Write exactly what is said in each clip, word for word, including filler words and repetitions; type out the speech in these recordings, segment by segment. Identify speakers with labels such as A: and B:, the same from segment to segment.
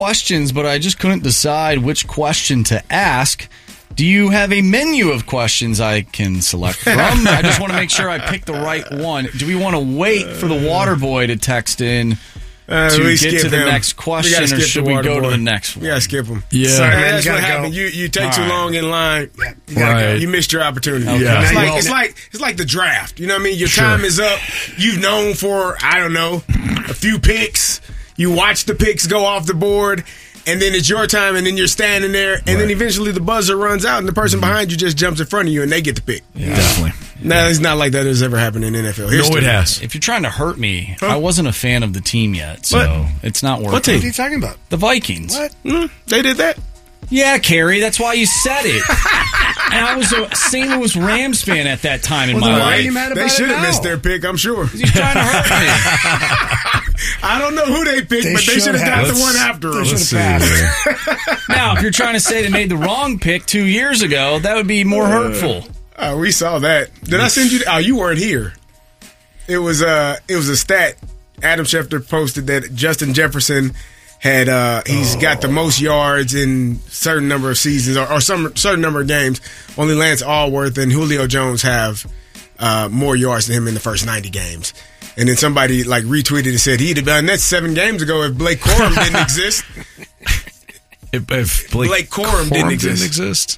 A: questions, but I just couldn't decide which question to ask. Do you have a menu of questions I can select from? I just want to make sure I pick the right one. Do we want to wait for the water boy to text in
B: uh,
A: to get to the
B: him.
A: next question, or should we go boy. to the next one?
B: We gotta skip him.
C: Yeah,
B: Sorry,
C: man,
B: that's
C: you
B: what
C: go.
B: happened. You you take
A: All
B: too
A: right.
B: long in line.
C: Yeah, you,
B: Right.
C: go.
B: You missed your opportunity.
A: Okay.
C: Yeah.
B: It's, like,
C: Well,
B: it's like it's like the draft. You know what I mean? Your
C: Sure.
B: time is up. You've known for I don't know a few picks. You watch the picks go off the board. And then it's your time, and then you're standing there, and
C: Right.
B: then eventually the buzzer runs out, and the person mm-hmm. behind you just jumps in front of you, and they get the pick.
C: Yeah. Definitely.
B: No, it's not like that has ever happened in N F L history.
C: No, it has.
A: If you're trying to hurt me,
B: Huh?
A: I wasn't a fan of the team yet, so
B: What?
A: it's not working.
B: What team?
C: What are you talking about?
A: The Vikings.
C: What?
B: Mm, they did that?
A: Yeah, Carrie, that's why you said it. And I was a Saint Louis Rams fan at that time in
C: Well,
A: my
C: then why are
A: life.
C: you mad about
B: They should
C: it
B: have
C: now?
B: missed their pick, I'm sure.
A: He's trying to hurt me.
B: I don't know who they picked,
C: They
B: but they should have got
C: have.
B: the one after
C: They
B: them.
C: should Let's have see passed.
A: Now, if you're trying to say they made the wrong pick two years ago, that would be more hurtful.
B: Oh, we saw that. Did I send you? The, oh, you weren't here. It was uh, it was a stat. Adam Schefter posted that Justin Jefferson had uh, he's got the most yards in certain number of seasons or, or some certain number of games. Only Lance Allworth and Julio Jones have uh, more yards than him in the first ninety games. And then somebody like retweeted and said he'd have done that seven games ago if Blake Corum didn't exist.
C: If, if Blake,
B: Blake Corum didn't
C: Corum
B: exist.
C: didn't exist.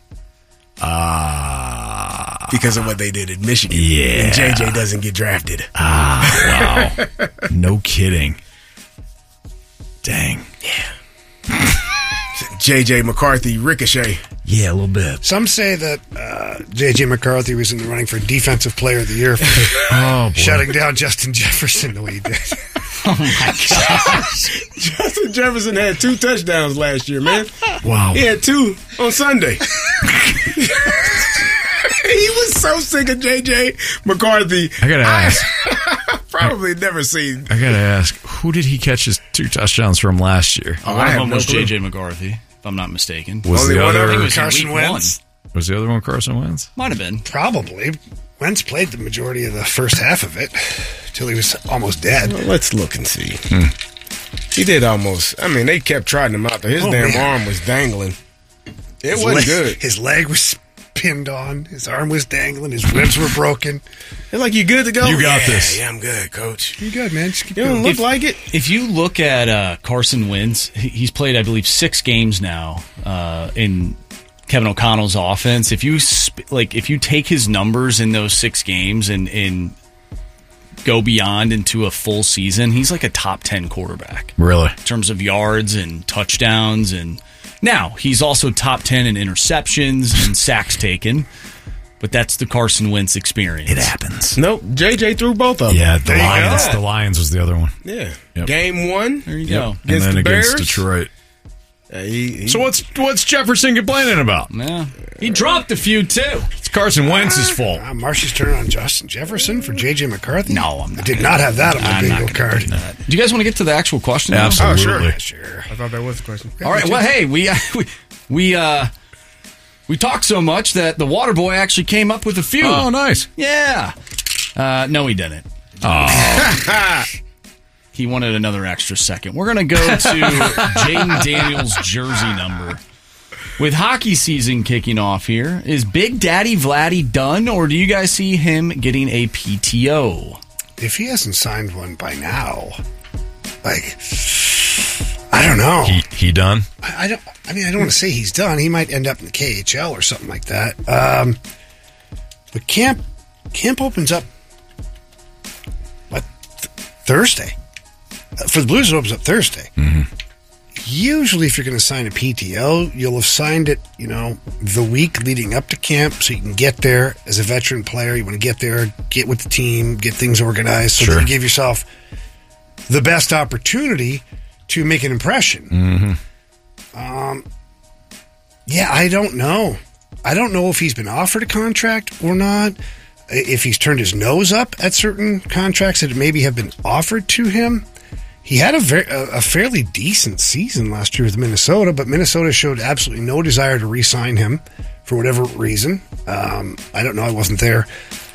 C: Ah,
B: Because of what they did in Michigan.
C: Yeah.
B: And J J doesn't get drafted.
C: ah, wow. No kidding. Dang.
B: J J McCarthy, Ricochet.
C: Yeah, a little bit.
D: Some say that uh, J J McCarthy was in the running for Defensive Player of the Year for
C: Oh, boy.
D: shutting down Justin Jefferson the way he did.
A: Oh, my gosh.
B: Justin Jefferson had two touchdowns last year, man.
C: Wow.
B: He had two on Sunday. He was so sick of J J McCarthy.
C: I gotta ask.
B: Probably never seen.
C: I gotta ask. Who did he catch his two touchdowns from last year?
B: Oh, I
A: One of
B: have
A: them
B: no
A: was
B: clue.
A: J J McCarthy, if I'm not mistaken.
C: Was
B: Only
C: the
B: one
C: other?
B: of them
A: It was in
D: Carson
A: week
D: Wentz?
C: Was the other one Carson Wentz?
A: Might have been.
D: Probably. Wentz played the majority of the first half of it till he was almost dead.
B: Well, let's look and see.
C: Hmm.
B: He did almost. I mean, they kept trotting him out there. His
D: Oh,
B: damn
D: man.
B: arm was dangling. It
D: His
B: wasn't
D: leg-
B: good.
D: His leg was pinned on. His arm was dangling. His ribs were broken.
B: It's like, you good to go?
C: You got
B: yeah,
C: this.
B: Yeah, I'm good, coach.
D: You good, man? Just keep
B: You don't
D: going.
B: look
A: If-
B: like it.
A: If you look at uh, Carson Wentz, he- he's played, I believe, six games now uh, in Kevin O'Connell's offense. If you sp- like, if you take his numbers in those six games and, and go beyond into a full season, he's like a top ten quarterback
C: Really?
A: in terms of yards and touchdowns. And now he's also top ten in interceptions and sacks taken. But that's the Carson Wentz experience.
C: It happens.
B: Nope. J J threw both of them.
C: Yeah, the
B: There you
C: Lions.
B: go.
C: The Lions was the other one.
B: Yeah.
C: Yep.
B: Game one.
A: There you
C: Yep.
A: go.
C: And
B: Against
C: then
B: the
C: against
B: Bears?
C: Detroit.
B: Uh, he, he,
C: So what's what's Jefferson complaining about?
A: Yeah. He dropped a few, too.
C: It's Carson Wentz's fault.
D: Uh, Marcy's turning on Justin Jefferson for J J McCarthy?
A: No, I'm not
D: I did
A: gonna-
D: not have that on my
A: I'm not
D: bingo
A: gonna
D: card.
A: do that. Do you guys want to get to the actual question? now?
C: Absolutely.
B: Oh,
D: Sure.
B: I thought that was the question.
A: All right. Well, hey, we we we uh we talked so much that the water boy actually came up with a few.
C: Oh, nice.
A: Yeah. Uh, no, he didn't.
C: Oh,
A: He wanted another extra second. We're gonna go to Jaden Daniels' jersey number. With hockey season kicking off here, is Big Daddy Vladdy done, or do you guys see him getting a P T O?
D: If he hasn't signed one by now, like, I don't know.
C: he he done?
D: I I don't. I mean, I don't want to say he's done. He might end up in the K H L or something like that. Um, but camp camp opens up what th- Thursday uh, for the Blues. It opens up Thursday.
C: Mm-hmm.
D: Usually, if you're going to sign a P T O, you'll have signed it, you know, the week leading up to camp, so you can get there as a veteran player. You want to get there, get with the team, get things organized, so
C: Sure.
D: that you give yourself the best opportunity to make an impression.
C: Mm-hmm.
D: Um, yeah, I don't know. I don't know if he's been offered a contract or not. If he's turned his nose up at certain contracts that maybe have been offered to him. He had a very a fairly decent season last year with Minnesota, but Minnesota showed absolutely no desire to re-sign him for whatever reason. Um, I don't know. I wasn't there.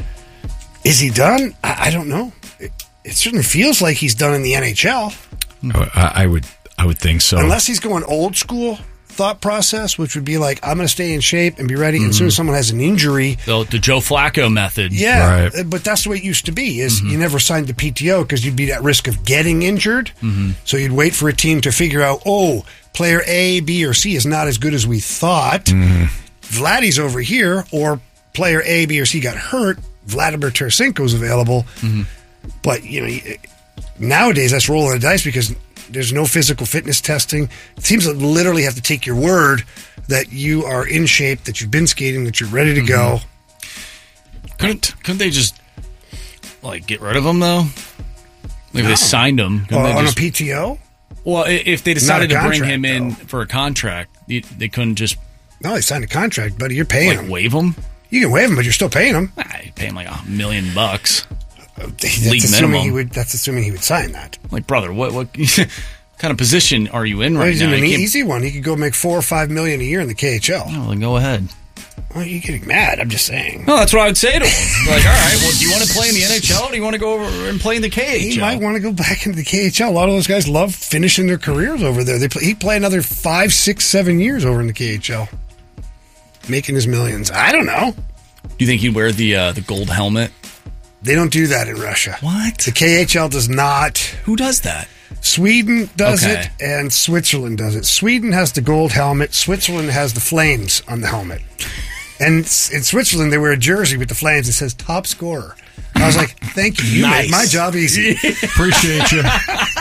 D: Is he done? I, I don't know. It, it certainly feels like he's done in the N H L.
C: I, I would I would think so.
D: Unless he's going old school thought process, which would be like, I'm going to stay in shape and be ready. Mm-hmm. And as soon as someone has an injury.
A: The, the Joe Flacco method.
D: Yeah,
C: right.
D: But that's the way it used to be, is
C: Mm-hmm.
D: you never signed the P T O because you'd be at risk of getting injured.
C: Mm-hmm.
D: So you'd wait for a team to figure out, oh, player A, B, or C is not as good as we thought.
C: Mm-hmm.
D: Vladdy's over here, or player A, B, or C got hurt. Vladimir Tarasenko's available.
C: Mm-hmm.
D: But, you know, nowadays that's rolling the dice because there's no physical fitness testing. Teams literally have to take your word that you are in shape, that you've been skating, that you're ready to go.
A: Couldn't couldn't they just like get rid of him though? Like
D: No.
A: they signed him
D: Uh,
A: they
D: on
A: just,
D: a P T O?
A: well, i- if they decided
D: Not
A: to
D: a
A: bring him
D: contract,
A: in for a contract, you- they couldn't just
D: No, they signed a contract, buddy. You're paying
A: like
D: them.
A: waive him.
D: You can waive him, but you're still paying him.
A: Nah, you pay him like a million bucks.
D: That's
A: League
D: assuming
A: minimum.
D: he would. That's assuming he would sign that.
A: Like, brother, what what kind of position are you in
D: Well,
A: right
D: he's
A: now?
D: in an
A: You can't-
D: easy one. He could go make four or five million a year in the K H L.
A: Oh, then go ahead.
D: Well, you're getting mad. I'm just saying.
A: No, that's what I would say to him. Like, all right, well, do you want to play in the N H L or do you want to go over and play in the K H L?
D: He might want to go back into the K H L. A lot of those guys love finishing their careers over there. They play, he'd play another five, six, seven years over in the K H L, making his millions. I don't know.
A: Do you think he'd wear the uh, the gold helmet?
D: They don't do that in Russia.
A: What?
D: The K H L does not.
A: Who does that?
D: Sweden does
A: Okay.
D: it, and Switzerland does it. Sweden has the gold helmet. Switzerland has the flames on the helmet. And s- in Switzerland, they wear a jersey with the flames that says top scorer. I was like, thank you. You
A: Nice.
D: made my job easy.
C: Appreciate you.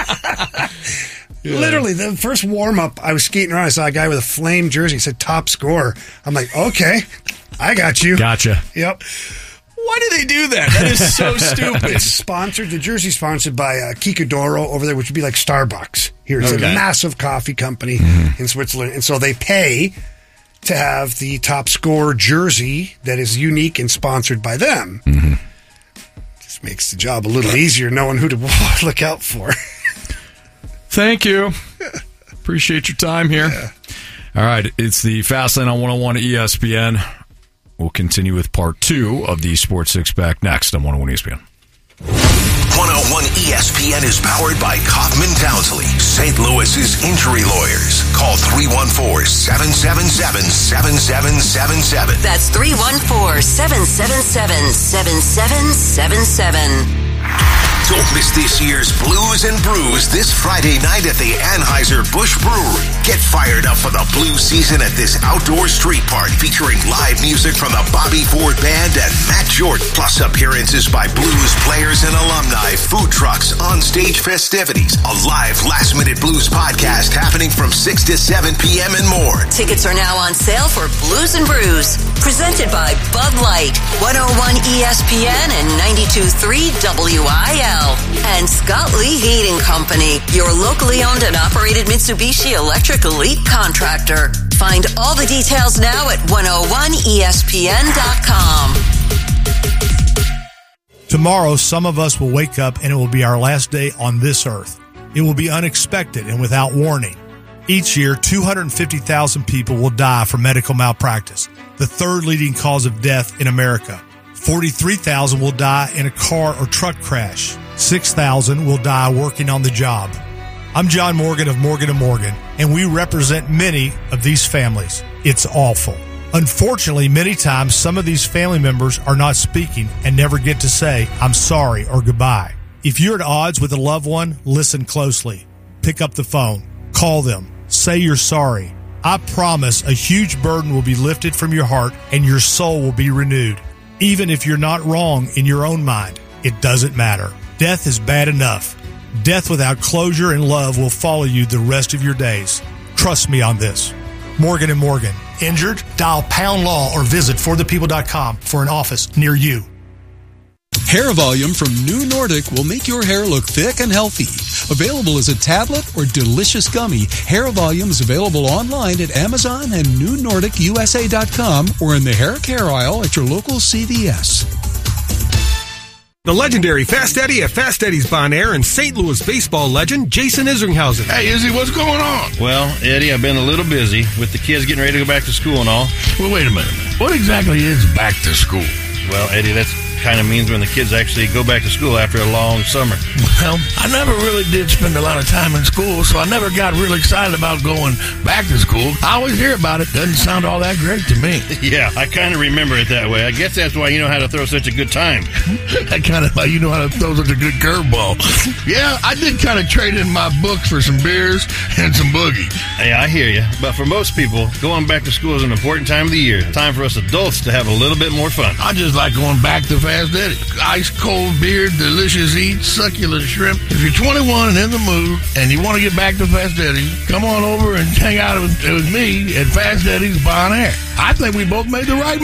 D: Literally, the first warm up, I was skating around. I saw a guy with a flame jersey. It said top scorer. I'm like, okay, I got you.
C: Gotcha.
D: Yep.
A: Why do they do that? That is so stupid.
D: It's sponsored. The jersey's sponsored by uh, Kikadoro over there, which would be like Starbucks. Here, it's
A: Okay.
D: a massive coffee company in Switzerland, and so they pay to have the top scorer jersey that is unique and sponsored by them. Just makes the job a little easier knowing who to look out for.
C: Thank you. Appreciate your time here. All right, it's the Fastlane on one oh one E S P N. We'll continue with part two of the Sports Six Pack next on one oh one E S P N.
E: one oh one E S P N is powered by Kaufman Townsley, Saint Louis's injury lawyers. Call three one four, seven seven seven, seven seven seven seven.
F: That's three one four, seven seven seven, seven seven seven seven.
E: Don't miss this year's Blues and Brews this Friday night at the Anheuser-Busch Brewery. Get fired up for the blues season at this outdoor street park featuring live music from the Bobby Ford Band and Matt Jordan, plus appearances by blues players and alumni, food trucks, on-stage festivities, a live last-minute blues podcast happening from six to seven p.m. and more.
F: Tickets are now on sale for Blues and Brews, presented by Bud Light, one oh one E S P N and ninety-two point three W I L. And Scott Lee Heating Company, your locally owned and operated Mitsubishi Electric Elite contractor. Find all the details now at one oh one E S P N dot com.
G: Tomorrow, some of us will wake up and it will be our last day on this earth. It will be unexpected and without warning. Each year, two hundred fifty thousand people will die from medical malpractice, the third leading cause of death in America. forty-three thousand will die in a car or truck crash. six thousand will die working on the job. I'm John Morgan of Morgan and Morgan, and we represent many of these families. It's awful. Unfortunately, many times some of these family members are not speaking and never get to say, I'm sorry or goodbye. If you're at odds with a loved one, listen closely. Pick up the phone. Call them. Say you're sorry. I promise a huge burden will be lifted from your heart and your soul will be renewed. Even if you're not wrong in your own mind, it doesn't matter. Death is bad enough. Death without closure and love will follow you the rest of your days. Trust me on this. Morgan and Morgan. Injured? Dial pound law or visit for the people dot com for an office near you.
H: Hair Volume from New Nordic will make your hair look thick and healthy. Available as a tablet or delicious gummy, Hair Volume is available online at Amazon and new nordic U S A dot com or in the hair care aisle at your local C V S.
I: The legendary Fast Eddie at Fast Eddie's Bon Air and Saint Louis baseball legend Jason Isringhausen.
J: Hey, Izzy, what's going on?
K: Well, Eddie, I've been a little busy with the kids getting ready to go back to school and all.
J: Well, wait a minute. What exactly is back to school?
K: Well, Eddie, that's kind of means when the kids actually go back to school after a long summer.
J: Well, I never really did spend a lot of time in school, so I never got real excited about going back to school. I always hear about it. Doesn't sound all that great to me.
K: Yeah, I kind of remember it that way. I guess that's why you know how to throw such a good time.
J: I kind of like you know how to throw such a good curveball. Yeah, I did kind of trade in my books for some beers and some boogie.
K: Hey, I hear you. But for most people, going back to school is an important time of the year. Time for us adults to have a little bit more fun.
J: I just like going back to Fast Eddie. Ice cold beer, delicious eats, succulent shrimp. If you're twenty-one and in the mood and you want to get back to Fast Eddie, come on over and hang out with, with me at Fast Eddie's Bon Air. I think we both made the right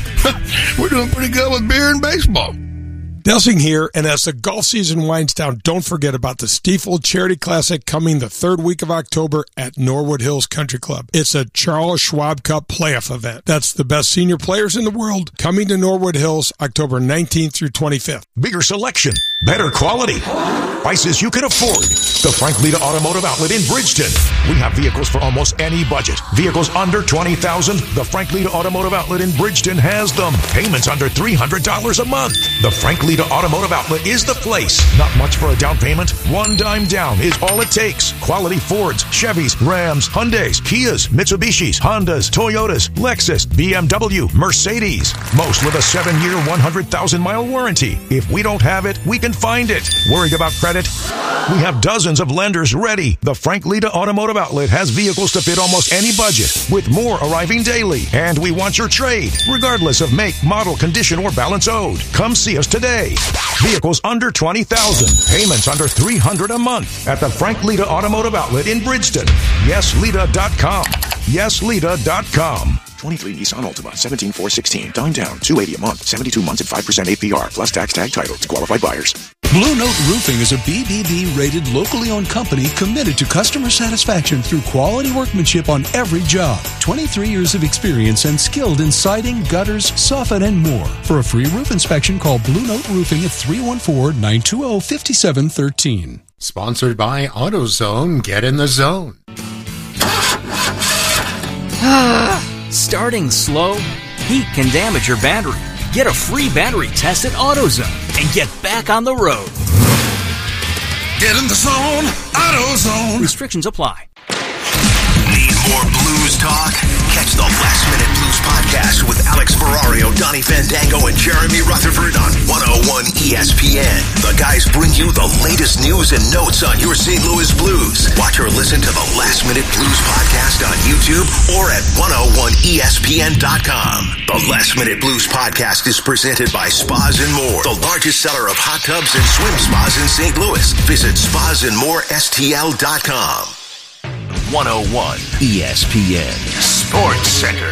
J: move. We're doing pretty good with beer and baseball.
L: Delsing here, and as the golf season winds down, don't forget about the Stiefel Charity Classic coming the third week of October at Norwood Hills Country Club. It's a Charles Schwab Cup playoff event. That's the best senior players in the world coming to Norwood Hills October nineteenth through twenty-fifth.
M: Bigger selection, better quality, prices you can afford. The Frank Lita Automotive Outlet in Bridgeton. We have vehicles for almost any budget. Vehicles under twenty thousand dollars. The Frank Lita Automotive Outlet in Bridgeton has them. Payments under three hundred dollars a month. The Frank Lita Automotive Outlet is the place. Not much for a down payment. One dime down is all it takes. Quality Fords, Chevys, Rams, Hyundais, Kias, Mitsubishis, Hondas, Toyotas, Lexus, B M W, Mercedes. Most with a seven-year, one hundred thousand mile warranty. If we don't have it, we can find it. Worried about credit? We have dozens of lenders ready. The Frank Lita Automotive Outlet has vehicles to fit almost any budget, with more arriving daily. And we want your trade, regardless of make, model, condition, or balance owed. Come see us today. Vehicles under twenty thousand dollars. Payments under three hundred dollars a month at the Frank Lita Automotive Outlet in Bridgeton. yes lita dot com. yes lita dot com.
N: twenty-three Nissan Altima, seventeen four sixteen. Dime down, two hundred eighty dollars a month, seventy-two months at five percent A P R, plus tax tag title to qualified buyers.
H: Blue Note Roofing is a B B B-rated, locally owned company committed to customer satisfaction through quality workmanship on every job. twenty-three years of experience and skilled in siding, gutters, soffit, and more. For a free roof inspection, call Blue Note Roofing at three one four, nine two zero, five seven one three.
O: Sponsored by AutoZone. Get in the zone.
P: Starting slow? Heat can damage your battery. Get a free battery test at AutoZone and get back on the road.
E: Get in the zone, AutoZone.
P: Restrictions apply.
E: Need more blues talk? Catch the Last Minute Blues podcast with Alex Ferrario, Donnie Fandango, and Jeremy Rutherford on one oh one E S P N. The guys bring you the latest news and notes on your Saint Louis Blues. Watch or listen to the Last Minute Blues podcast on YouTube or at one oh one E S P N dot com. The Last Minute Blues podcast is presented by Spas and More, the largest seller of hot tubs and swim spas in Saint Louis. Visit spas and more S T L dot com. one oh one E S P N Sports Center.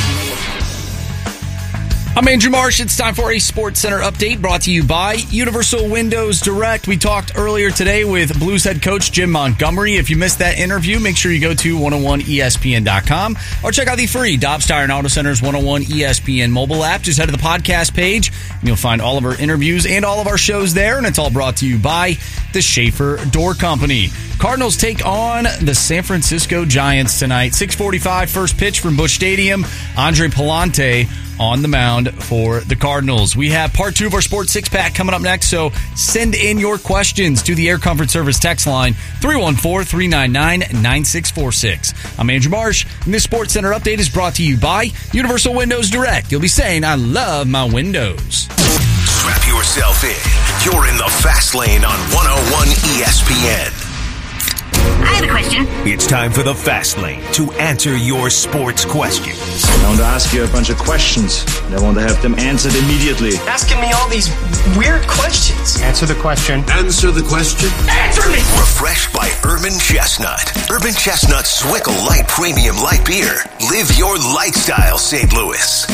A: I'm Andrew Marsh. It's time for a Sports Center update brought to you by Universal Windows Direct. We talked earlier today with Blues head coach Jim Montgomery. If you missed that interview, make sure you go to one oh one E S P N dot com or check out the free Dobbs Tire and Auto Center's one oh one E S P N mobile app. Just head to the podcast page and you'll find all of our interviews and all of our shows there. And it's all brought to you by the Schaefer Door Company. Cardinals take on the San Francisco Giants tonight. six forty-five first pitch from Busch Stadium. Andre Palante on the mound for the Cardinals. We have part two of our Sports Six Pack coming up next, so send in your questions to the Air Comfort Service text line three one four, three nine nine, nine six four six. I'm Andrew Marsh, and this Sports Center update is brought to you by Universal Windows Direct. You'll be saying, I love my windows.
E: Strap yourself in. You're in the fast lane on one oh one E S P N.
Q: I have a question.
E: It's time for the Fast Lane to answer your sports questions.
R: I want to ask you a bunch of questions, and I want to have them answered immediately.
Q: Asking me all these weird questions.
O: Answer the question.
E: Answer the question.
Q: Answer me!
E: Refreshed by Urban Chestnut. Urban Chestnut Swickle Light Premium Light Beer. Live your lifestyle, Saint Louis.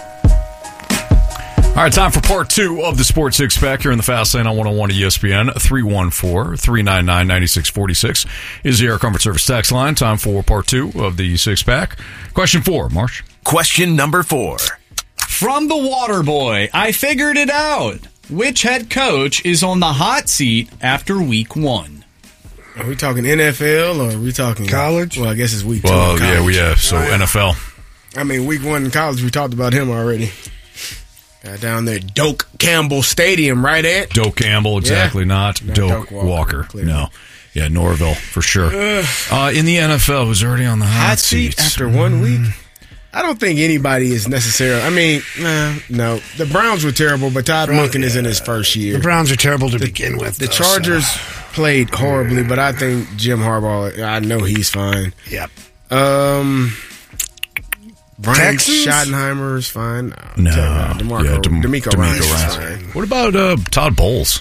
C: All right, time for part two of the Sports Six Pack here in the Fast Lane on one oh one E S P N. three one four, three nine nine, nine six four six is the Air Comfort Service text line. Time for part two of the Six Pack. Question four, Marsh.
E: Question number four.
A: From the Water Boy, I figured it out. Which head coach is on the hot seat after week one?
B: Are we talking N F L or are we talking
D: college?
B: Well, I guess it's week two.
C: Well, yeah, we have. So
B: right.
C: N F L.
B: I mean, week one in college, we talked about him already. Uh, down there, Doak Campbell Stadium, right at?
C: Doak Campbell, exactly,
B: Yeah.
C: not
B: No,
C: Doak
B: Doak
C: Walker.
B: Walker,
C: No. Yeah, Norville, for sure. Uh, in the N F L, who's already on the hot,
B: Hot seat
C: seats.
B: after one week? I don't think anybody is necessarily. I mean, nah, no. The Browns were terrible, but Todd Monken is in his first year.
D: The Browns are terrible to
B: The-
D: begin with.
B: The
D: though,
B: Chargers
D: so-
B: played horribly, but I think Jim Harbaugh, I know he's fine.
D: Yep.
B: Um, Brian
D: Texans?
B: Schottenheimer is fine.
C: No.
B: Uh, DeMarco,
C: yeah, Dem-
B: D'Amico
C: D'Amico
B: Ryans is
C: Ryans.
B: fine.
C: What about uh, Todd Bowles?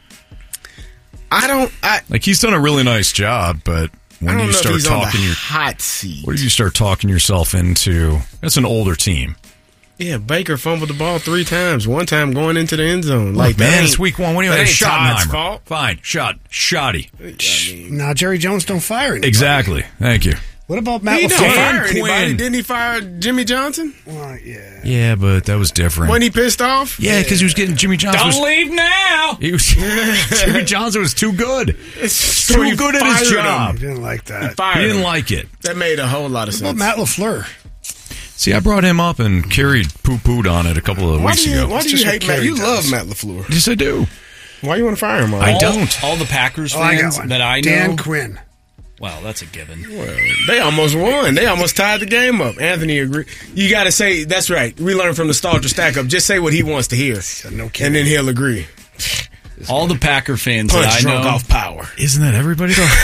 B: I don't. I,
C: Like, he's done a really nice job, but
B: I
C: when
B: don't
C: you
B: know if
C: start
B: he's on the
C: talking your
B: hot seat.
C: what do you start talking yourself into? That's an older team.
B: Yeah, Baker fumbled the ball three times. One time going into the end zone. Like
C: Look, man,
B: that
C: it's
B: ain't-
C: week one. What do you
B: that
C: mean?
B: ain't Todd's
C: Schottenheimer.
B: fault.
C: Fine, shot, shoddy.
D: Now, Jerry Jones don't fire anybody.
C: Exactly. Thank you.
D: What about Matt
B: He don't
D: LaFleur?
B: fire anybody.
C: Quinn.
B: Didn't he fire Jimmy Johnson?
D: Well, yeah.
C: Yeah, but that was different.
B: Wasn't he pissed off?
C: Yeah, because he was getting Jimmy Johnson. was,
A: leave now.
C: He was Jimmy Johnson was too good.
B: So
C: Too
B: he
C: good at his
B: fired him.
C: job.
D: I didn't like that.
B: Fired
C: He didn't
B: him.
C: like it.
B: That made a whole lot of
D: What about
B: sense.
D: Matt LaFleur?
C: See, I brought him up and carried poo pooed on it a couple of
B: Why
C: weeks
B: do you,
C: ago.
B: why do you
D: just
B: hate
D: what
B: Matt?
D: Kerry
B: You
D: does.
B: love Matt LaFleur.
C: Yes, I do.
B: Why you want to fire him?
C: I
B: already?
C: don't.
A: All the Packers
D: Oh, I got
A: fans
D: one.
A: that I know.
D: Dan Quinn.
A: Well, that's a given.
B: Well, they almost won. They almost tied the game up. Anthony agreed. You got to say, that's right. We learned from the Stalter stack up. Just say what he wants to hear.
D: No kidding.
B: And then he'll agree.
A: All the Packer fans
B: Punch
A: that I
B: drunk
A: know.
B: off power.
C: Isn't that everybody though?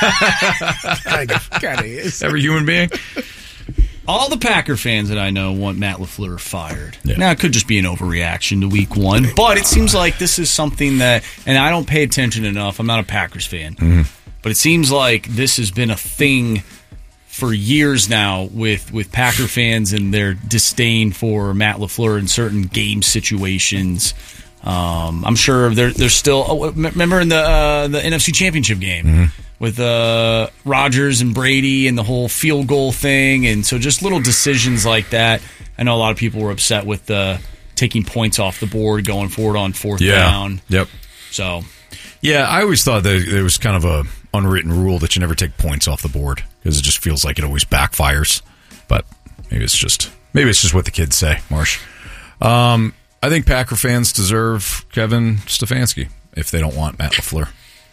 D: Kind of.
B: Kind of is.
C: Every human being?
A: All the Packer fans that I know want Matt LaFleur fired.
C: Yeah.
A: Now, it could just be an overreaction to week one, but it seems like this is something that, and I don't pay attention enough. I'm not a Packers fan,
C: Mm-hmm.
A: but it seems like this has been a thing for years now with, with Packer fans and their disdain for Matt LaFleur in certain game situations. Um, I'm sure there, there's still. Oh, remember in the uh, the N F C Championship game
C: Mm-hmm.
A: with uh, Rodgers and Brady and the whole field goal thing, and so just little decisions like that. I know a lot of people were upset with uh, taking points off the board going forward on fourth
C: Yeah.
A: down.
C: Yep.
A: So
C: Yeah, I always thought that there was kind of a unwritten rule that you never take points off the board because it just feels like it always backfires. But maybe it's just maybe it's just what the kids say, Marsh. Um, I think Packer fans deserve Kevin Stefanski if they don't want Matt LaFleur.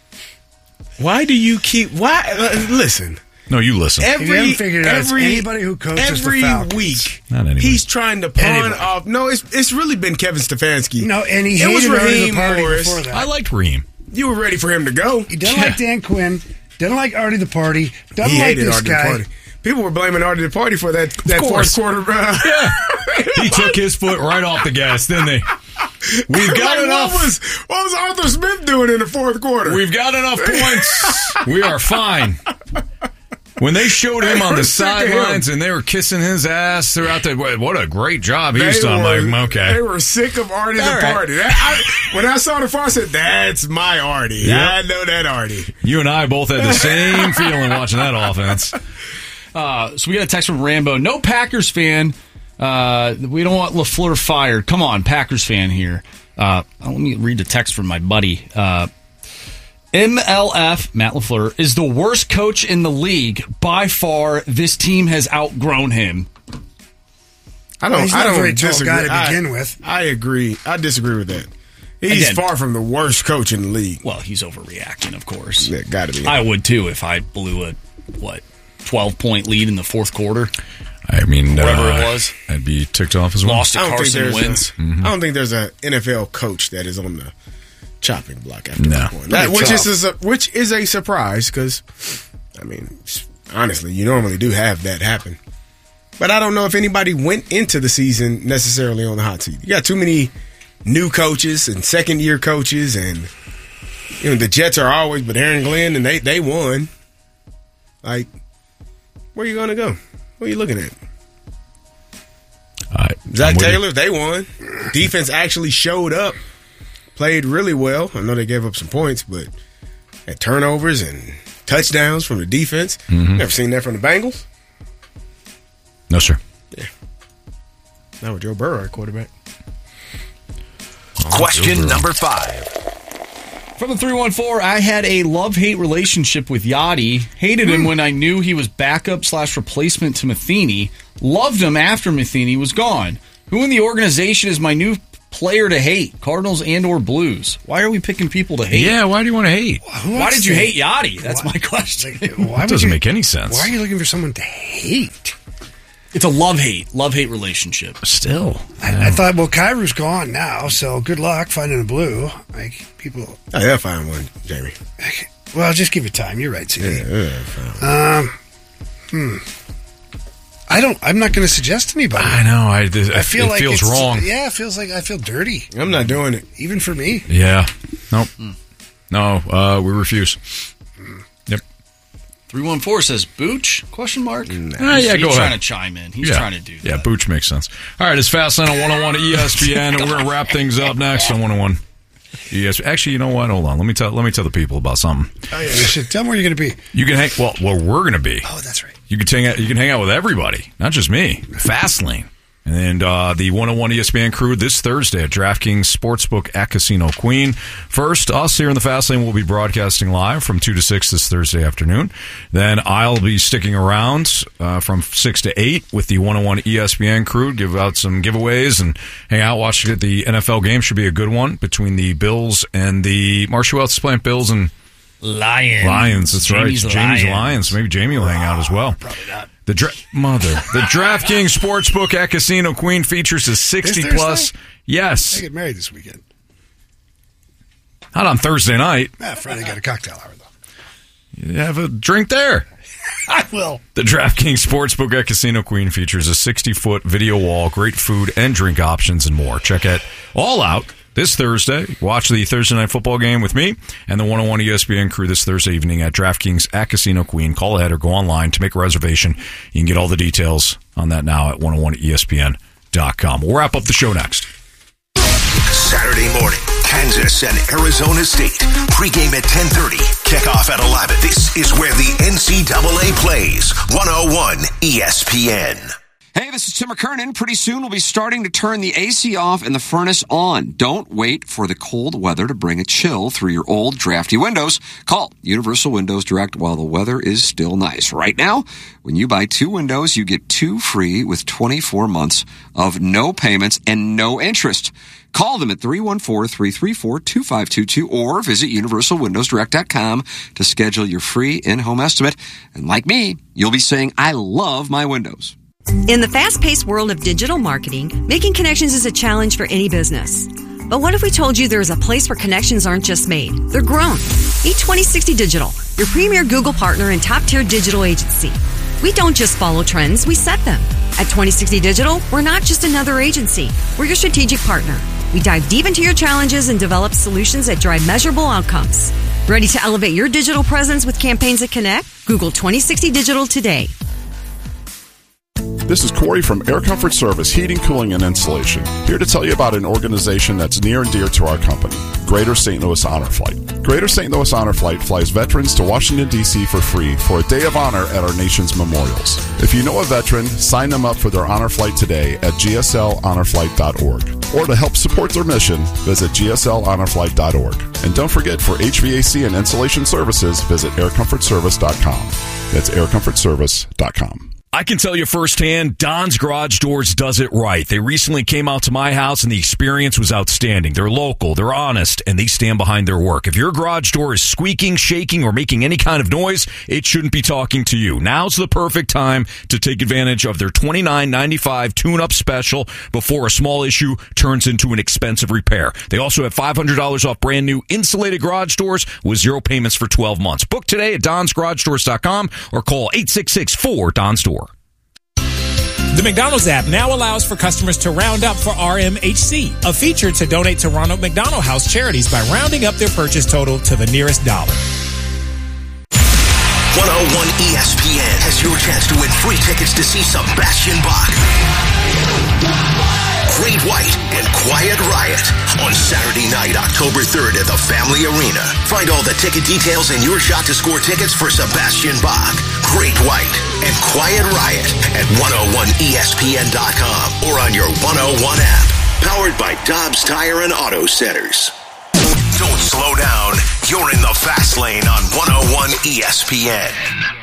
B: Why do you keep. Why? Uh, listen.
C: No, you listen.
B: Every,
D: You haven't figured out it's
B: every,
D: anybody who coaches the
B: every
D: Falcons.
B: week,
C: Not anybody.
B: he's trying to pawn
D: Anybody.
B: off. No, it's it's really been Kevin Stefanski.
D: No, and he
B: it was
D: hated Artie
B: Raheem
D: the Party
B: Morris.
D: before that.
C: I liked Reem.
B: You were ready for him to go.
D: He doesn't like Dan Quinn. Doesn't like Artie the Party. Doesn't
B: He
D: like
B: hated
D: this
B: Artie
D: guy.
B: the Party. People were blaming Artie the Party for that that
C: course.
B: fourth quarter. Uh,
C: Yeah. He took his foot right off the gas, didn't he? We've got
B: like,
C: enough.
B: What was, what was Arthur Smith doing in the fourth quarter?
C: We've got enough points. We are fine. When they showed him on the
B: They were sick of him.
C: sidelines and they were kissing his ass throughout the, what a great job he's
B: They
C: done.
B: were,
C: Like, okay.
B: They were sick of Artie
C: All
B: the
C: right.
B: Party. That, I, when I saw the far, I said, "That's my Artie.
C: Yep.
B: I know that Artie."
C: You and I both had the same feeling watching that offense.
A: Uh, so we got a text from Rambo. No Packers fan. Uh, we don't want LaFleur fired. Come on, Packers fan here. Uh, let me read the text from my buddy. Uh, M L F, Matt LaFleur, is the worst coach in the league. By far, this team has outgrown him.
B: I
D: Well,
B: don't.
D: he's
B: I
D: not a
B: don't
D: very tall
B: disagree.
D: guy to
B: I-
D: begin with.
B: I agree. I disagree with that. He's
A: Again-
B: far from the worst coach in the league.
A: Well, he's overreacting, of course.
B: Yeah, got to be.
A: I would, too, if I blew a, what, twelve-point lead in the fourth quarter.
C: I mean,
A: Whatever
C: uh,
A: it was.
C: I'd be ticked off as well.
A: Lost to
B: I don't think
A: Carson
B: there's
A: Wentz.
B: A, I don't think there's a N F L coach that is on the chopping block after
C: No.
B: week one. That,
D: Pretty
B: which
D: tough.
B: is a, which is a surprise because, I mean, honestly, you normally do have that happen. But I don't know if anybody went into the season necessarily on the hot seat. You got too many new coaches and second year coaches, and you know the Jets are always, but Aaron Glenn and they they won. Like, where are you gonna go? What are you looking at?
C: All right.
B: Zach
C: I'm with you.
B: Taylor, they won. Defense actually showed up, played really well. I know they gave up some points, but had turnovers and touchdowns from the defense.
C: Mhm.
B: Never seen that from the Bengals.
C: No, sir.
B: Now with Joe Burrow at quarterback.
E: Question number five.
A: From the three one four, I had a love-hate relationship with Yachty. Hated him when I knew he was backup slash replacement to Matheny. Loved him after Matheny was gone. Who in the organization is my new player to hate, Cardinals and or Blues. Why are we picking people to hate?
C: Yeah, why do you want to hate?
A: Why, why did you hate Yachty? That's why, my question.
D: Like, why
C: it doesn't
D: you,
C: make any sense.
D: Why are you looking for someone to hate?
A: It's a love-hate, love-hate relationship.
C: Still.
D: I, I thought, well, Kairu's gone now, so good luck finding a blue. Like, people...
B: Oh, they'll find one, Jamie.
D: Well, just give it time. You're right, C D.
B: Yeah, yeah,
D: um, hmm. I don't. I'm not going to suggest anybody.
C: I know. I, I,
D: I feel
C: it
D: like
C: feels
D: it's,
C: wrong.
D: Yeah, it feels like I feel dirty.
B: I'm not doing it,
D: even for me.
C: Yeah. Nope. No. Uh, we refuse. Yep.
A: three one four says Booch? Question mark.
C: Nah. Ah, yeah,
A: he's
C: go
A: trying
C: ahead.
A: to chime in. He's
C: yeah.
A: trying to do that.
C: Yeah, Booch makes sense. All right, it's Fastlane on one oh one E S P N, and we're going to wrap things up next on one oh one E S P N. Actually, you know what? Hold on. Let me tell. Let me tell the people about something.
D: Oh yeah, you should tell them where you're going to be.
C: You can hang. Well, where we're going to be.
D: Oh, that's right.
C: You can hang out. You can hang out with everybody, not just me. Fastlane. And uh, the one oh one E S P N crew this Thursday at DraftKings Sportsbook at Casino Queen. First, us here in the Fastlane will be broadcasting live from two to six this Thursday afternoon. Then I'll be sticking around uh, from six to eight with the one oh one E S P N crew, give out some giveaways and hang out, watch the N F L game. Should be a good one between the Bills and the Marshall Welts playing Bills and
A: Lions.
C: Lions, that's
A: Jamie's
C: right. Jamie's
A: Lions.
C: Lions. Maybe Jamie will hang out as well.
D: Probably not.
C: The dra- mother, the DraftKings Sportsbook at Casino Queen features a sixty plus. Yes,
D: I get married this weekend.
C: Not on Thursday night.
D: Ah, Friday got a cocktail hour though.
C: You have a drink there.
D: I will.
C: The DraftKings Sportsbook at Casino Queen features a sixty foot video wall, great food and drink options, and more. Check it all out this Thursday. Watch the Thursday night football game with me and the one oh one E S P N crew this Thursday evening at DraftKings at Casino Queen. Call ahead or go online to make a reservation. You can get all the details on that now at one oh one E S P N dot com. We'll wrap up the show next.
E: Saturday morning, Kansas and Arizona State. Pregame at ten thirty. Kickoff at eleven. This is where the N C double A plays. one oh one E S P N.
S: Hey, this is Tim McKernan. Pretty soon we'll be starting to turn the A C off and the furnace on. Don't wait for the cold weather to bring a chill through your old, drafty windows. Call Universal Windows Direct while the weather is still nice. Right now, when you buy two windows, you get two free with twenty-four months of no payments and no interest. Call them at three one four, three three four, two five two two or visit universal windows direct dot com to schedule your free in-home estimate. And like me, you'll be saying, I love my windows.
T: In the fast-paced world of digital marketing, making connections is a challenge for any business. But what if we told you there is a place where connections aren't just made, they're grown? Meet twenty sixty Digital, your premier Google partner and top-tier digital agency. We don't just follow trends, we set them. At twenty sixty Digital, we're not just another agency, we're your strategic partner. We dive deep into your challenges and develop solutions that drive measurable outcomes. Ready to elevate your digital presence with campaigns that connect? Google twenty sixty Digital today.
U: This is Corey from Air Comfort Service Heating, Cooling, and Insulation, here to tell you about an organization that's near and dear to our company, Greater Saint Louis Honor Flight. Greater Saint Louis Honor Flight flies veterans to Washington, D C for free for a day of honor at our nation's memorials. If you know a veteran, sign them up for their honor flight today at g s l honor flight dot org. Or to help support their mission, visit g s l honor flight dot org. And don't forget, for H V A C and insulation services, visit air comfort service dot com. That's air comfort service dot com.
C: I can tell you firsthand, Don's Garage Doors does it right. They recently came out to my house, and the experience was outstanding. They're local, they're honest, and they stand behind their work. If your garage door is squeaking, shaking, or making any kind of noise, it shouldn't be talking to you. Now's the perfect time to take advantage of their twenty-nine ninety-five tune-up special before a small issue turns into an expensive repair. They also have five hundred dollars off brand new insulated garage doors with zero payments for twelve months. Book today at dons garage doors dot com or call eight six six, four, D O N S door.
V: The McDonald's app now allows for customers to round up for R M H C, a feature to donate to Ronald McDonald House charities by rounding up their purchase total to the nearest dollar.
E: one oh one E S P N has your chance to win free tickets to see Sebastian Bach, Great White, and Quiet Riot on Saturday night, October third at the Family Arena. Find all the ticket details and your shot to score tickets for Sebastian Bach, Great White, and Quiet Riot at one oh one E S P N dot com or on your one oh one app. Powered by Dobbs Tire and Auto Centers. Don't slow down. You're in the fast lane on one oh one E S P N.